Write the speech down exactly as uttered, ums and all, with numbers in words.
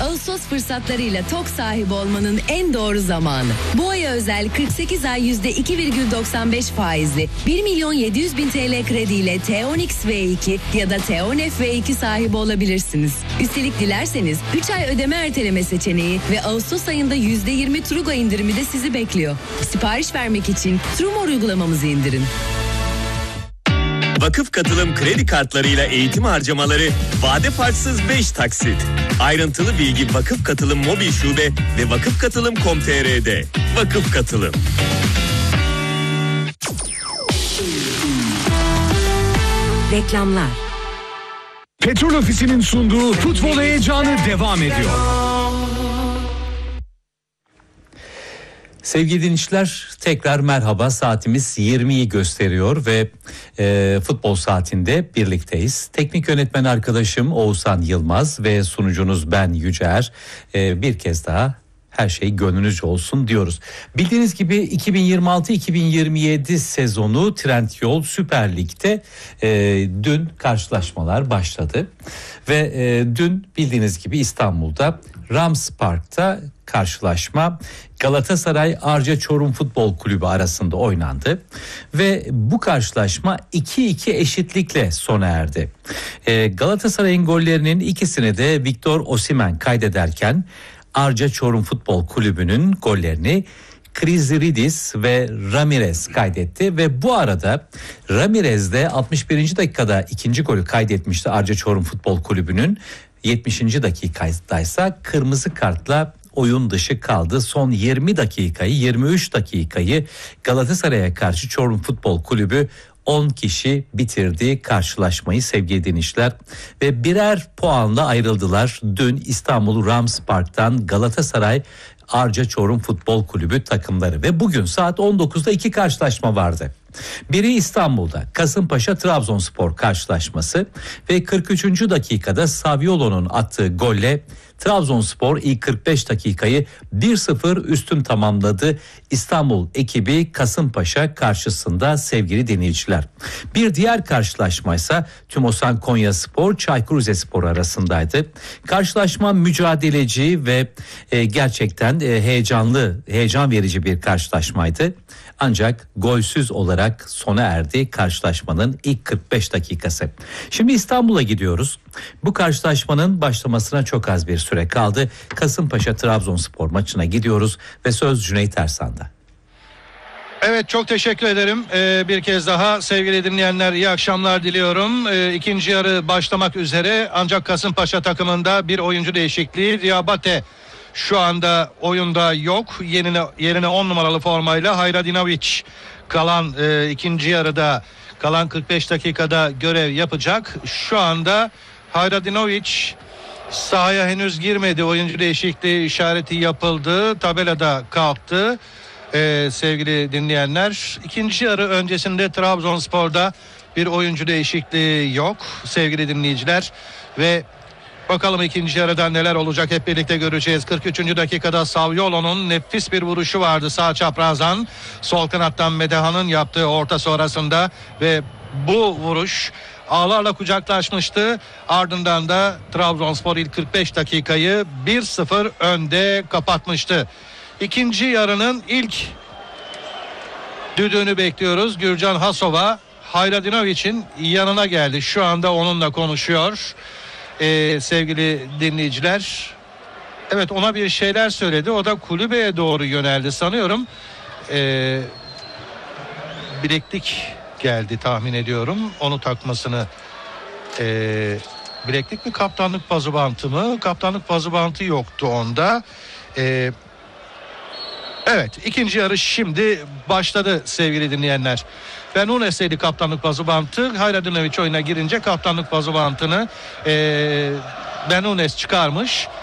Ağustos fırsatlarıyla TOK sahibi olmanın en doğru zamanı. Bu aya özel kırk sekiz ay yüzde iki virgül doksan beş faizli bir milyon yedi yüz bin T L krediyle T on X V iki ya da T on F V iki sahibi olabilirsiniz. Üstelik dilerseniz üç ay ödeme erteleme seçeneği ve Ağustos ayında yüzde yirmi Trugo indirimi de sizi bekliyor. Sipariş vermek için Trumor uygulamamızı indirin. Vakıf Katılım kredi kartlarıyla eğitim harcamaları vade farksız beş taksit. Ayrıntılı bilgi Vakıf Katılım mobil şube ve vakıf katılım nokta com nokta t r'de. Vakıf Katılım. Reklamlar. Petrol Ofisi'nin sunduğu futbol heyecanı devam ediyor. Sevgili dinleyiciler, tekrar merhaba. Saatimiz yirmiyi gösteriyor ve e, futbol saatinde birlikteyiz. Teknik yönetmen arkadaşım Oğuzhan Yılmaz ve sunucunuz ben Yücer. E, bir kez daha her şey gönlünüzce olsun diyoruz. Bildiğiniz gibi iki bin yirmi altı iki bin yirmi yedi sezonu Trendyol Süper Lig'de e, dün karşılaşmalar başladı. Ve e, dün bildiğiniz gibi İstanbul'da Rams Park'ta karşılaşma Galatasaray Arca Çorum Futbol Kulübü arasında oynandı ve bu karşılaşma iki iki eşitlikle sona erdi. Ee, Galatasaray'ın gollerinin ikisini de Victor Osimhen kaydederken Arca Çorum Futbol Kulübü'nün gollerini Krizridis ve Ramirez kaydetti ve bu arada Ramirez de altmış birinci dakikada ikinci golü kaydetmişti Arca Çorum Futbol Kulübü'nün. yetmişinci dakikadaysa kırmızı kartla oyun dışı kaldı. Son yirmi dakikayı yirmi üç dakikayı Galatasaray'a karşı Çorum Futbol Kulübü on kişi bitirdi karşılaşmayı sevgili dinleyiciler ve birer puanla ayrıldılar. Dün İstanbul Rams Park'tan Galatasaray Arca Çorum Futbol Kulübü takımları ve bugün saat on dokuzda iki karşılaşma vardı. Biri İstanbul'da Kasımpaşa Trabzonspor karşılaşması ve kırk üçüncü dakikada Saviolo'nun attığı golle Trabzonspor ilk kırk beş dakikayı bir sıfır üstün tamamladı. İstanbul ekibi Kasımpaşa karşısında sevgili dinleyiciler. Bir diğer karşılaşma ise Tümosan Konyaspor Çaykur Rizespor arasındaydı. Karşılaşma mücadeleci ve e, gerçekten e, heyecanlı, heyecan verici bir karşılaşmaydı. Ancak golsüz olarak sona erdi karşılaşmanın ilk kırk beş dakikası. Şimdi İstanbul'a gidiyoruz. Bu karşılaşmanın başlamasına çok az bir süre kaldı. Kasımpaşa Trabzonspor maçına gidiyoruz ve söz Cüneyt Ersan'da. Evet, çok teşekkür ederim. Ee, bir kez daha sevgili dinleyenler iyi akşamlar diliyorum. Ee, ikinci yarı başlamak üzere ancak Kasımpaşa takımında bir oyuncu değişikliği. Diabate şu anda oyunda yok. Yerine yerine on numaralı formayla Hayradinovic kalan e, ikinci yarıda kalan kırk beş dakikada görev yapacak. Şu anda Hayradinovic sahaya henüz girmedi. Oyuncu değişikliği işareti yapıldı. Tabelada kalktı. Ee, sevgili dinleyenler, ikinci yarı öncesinde Trabzonspor'da bir oyuncu değişikliği yok sevgili dinleyiciler ve bakalım ikinci yarıda neler olacak hep birlikte göreceğiz. kırk üçüncü dakikada Saviolo'nun nefis bir vuruşu vardı sağ çaprazdan, sol kanattan Medehan'ın yaptığı orta sonrasında ve bu vuruş ağlarla kucaklaşmıştı. Ardından da Trabzonspor ilk kırk beş dakikayı bir sıfır önde kapatmıştı. İkinci yarının ilk düdüğünü bekliyoruz. Gürcan Hasova Hayradinovic'in yanına geldi. Şu anda onunla konuşuyor. Ee, sevgili dinleyiciler. Evet, ona bir şeyler söyledi. O da kulübeye doğru yöneldi sanıyorum. Ee, bileklik geldi tahmin ediyorum. Onu takmasını e, bileklik mi, kaptanlık pazubantı mı? Kaptanlık pazubantı yoktu onda. Ee, Evet, ikinci yarış şimdi başladı sevgili dinleyenler. Benunes'teydi kaptanlık pazubantı. Hayradinovic oyuna girince kaptanlık pazubantını e, Benunes çıkarmış.